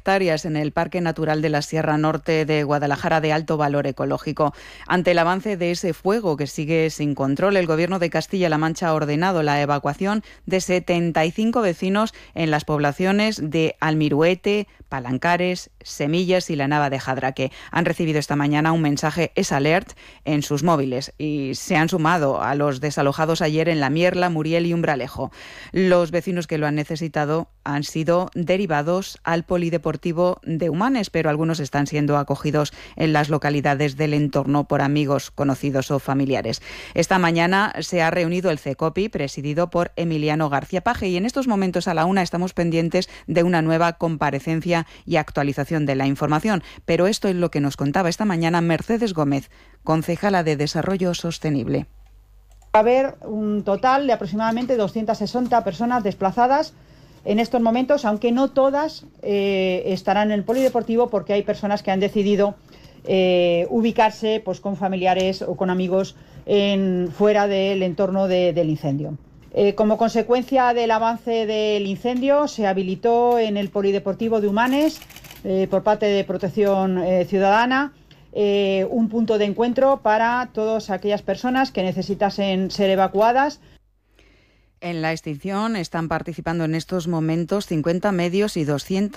hectáreas en el Parque Natural de la Sierra Norte de Guadalajara de alto valor ecológico. Ante el avance de ese fuego que sigue sin control, el Gobierno de Castilla-La Mancha ha ordenado la evacuación de 75 vecinos en las poblaciones de Almiruete, Palancares, Semillas y la Nava de Jadraque. Han recibido esta mañana un mensaje S-Alert en sus móviles y se han sumado a los desalojados ayer en La Mierla, Muriel y Umbralejo. Los vecinos que lo han necesitado han sido derivados al Polideportivo de Humanes, pero algunos están siendo acogidos en las localidades del entorno por amigos, conocidos o familiares. Esta mañana se ha reunido el CECOPI, presidido por Emiliano García Paje, y en estos momentos a la 1 estamos pendientes de una nueva comparecencia y actualización de la información. Pero esto es lo que nos contaba esta mañana Mercedes Gómez, concejala de Desarrollo Sostenible. Va a haber un total de aproximadamente 260 personas desplazadas en estos momentos, aunque no todas estarán en el polideportivo, porque hay personas que han decidido ubicarse pues, con familiares o con amigos fuera del entorno del incendio. Como consecuencia del avance del incendio, se habilitó en el Polideportivo de Humanes, por parte de Protección Ciudadana, un punto de encuentro para todas aquellas personas que necesitasen ser evacuadas. En la extinción están participando en estos momentos 50 medios y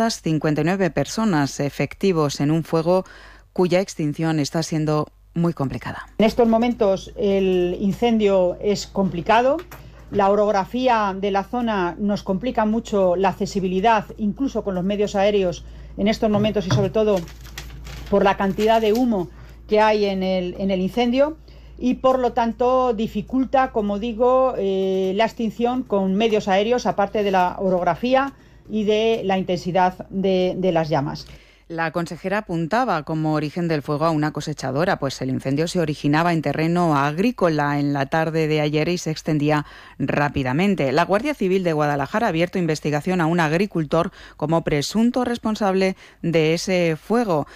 259 personas efectivos en un fuego cuya extinción está siendo muy complicada. En estos momentos el incendio es complicado. La orografía de la zona nos complica mucho la accesibilidad, incluso con los medios aéreos en estos momentos, y sobre todo por la cantidad de humo que hay en el incendio, y por lo tanto dificulta, como digo, la extinción con medios aéreos, aparte de la orografía y de la intensidad de las llamas. La consejera apuntaba como origen del fuego a una cosechadora, pues el incendio se originaba en terreno agrícola en la tarde de ayer y se extendía rápidamente. La Guardia Civil de Guadalajara ha abierto investigación a un agricultor como presunto responsable de ese fuego.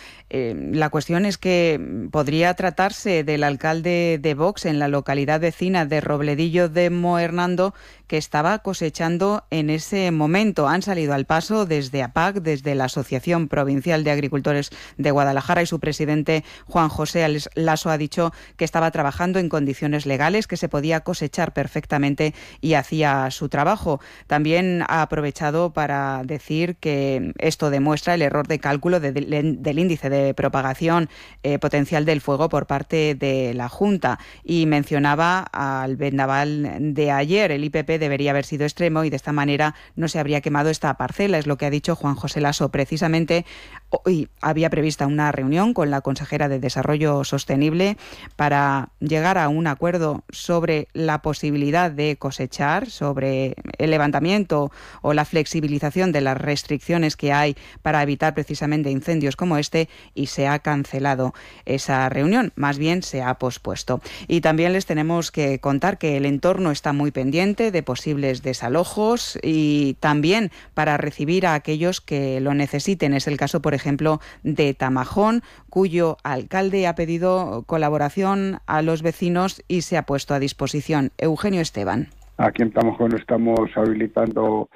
La cuestión es que podría tratarse del alcalde de Vox en la localidad vecina de Robledillo de Moernando, que estaba cosechando en ese momento. Han salido al paso desde APAC, desde la Asociación Provincial de Agricultores de Guadalajara, y su presidente Juan José Lasso ha dicho que estaba trabajando en condiciones legales, que se podía cosechar perfectamente y hacía su trabajo. También ha aprovechado para decir que esto demuestra el error de cálculo del índice de propagación potencial del fuego por parte de la Junta, y mencionaba al vendaval de ayer. El IPP debería haber sido extremo y de esta manera no se habría quemado esta parcela, es lo que ha dicho Juan José Lasso. Precisamente hoy había prevista una reunión con la consejera de Desarrollo Sostenible para llegar a un acuerdo sobre la posibilidad de cosechar, sobre el levantamiento o la flexibilización de las restricciones que hay para evitar precisamente incendios como este, y se ha cancelado esa reunión, más bien se ha pospuesto. Y también les tenemos que contar que el entorno está muy pendiente de posibles desalojos y también para recibir a aquellos que lo necesiten. Es el caso, por ejemplo, de Tamajón, cuyo alcalde ha pedido colaboración a los vecinos y se ha puesto a disposición. Eugenio Esteban. Aquí en Tamajón estamos habilitando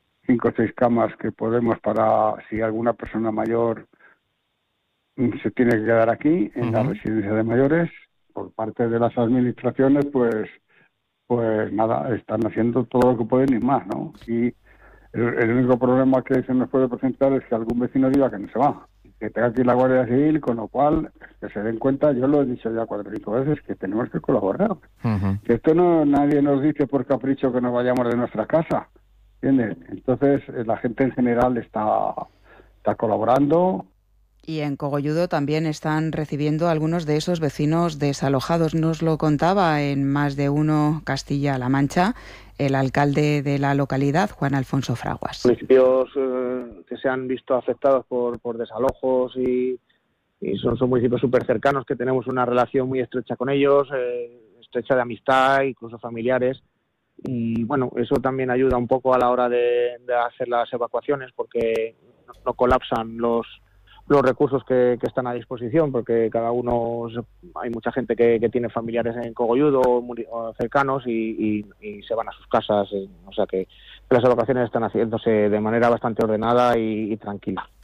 5 o 6 camas que podemos para si alguna persona mayor se tiene que quedar aquí en la residencia de mayores. Por parte de las administraciones, pues nada, están haciendo todo lo que pueden y más, ¿no? Y el único problema que se nos puede presentar es que algún vecino diga que no se va, que tenga que ir la Guardia Civil, con lo cual que se den cuenta. Yo lo he dicho ya 4 o 5 veces, que tenemos que colaborar. Que esto no, nadie nos dice por capricho que nos vayamos de nuestra casa, ¿entiendes? Entonces la gente en general está colaborando. Y en Cogolludo también están recibiendo algunos de esos vecinos desalojados. Nos lo contaba en Más de Uno Castilla-La Mancha el alcalde de la localidad, Juan Alfonso Fraguas. Municipios que se han visto afectados por desalojos y son municipios súper cercanos, que tenemos una relación muy estrecha con ellos, estrecha de amistad, incluso familiares. Y bueno, eso también ayuda un poco a la hora de hacer las evacuaciones, porque no colapsan los recursos que están a disposición, porque hay mucha gente que tiene familiares en Cogolludo o cercanos y se van a sus casas, o sea que las evacuaciones están haciéndose de manera bastante ordenada y tranquila.